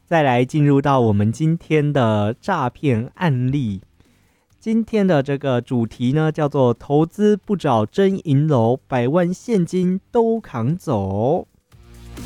再来进入到我们今天的诈骗案例。今天的这个主题呢，叫做投资不找真银楼，100万现金都扛走。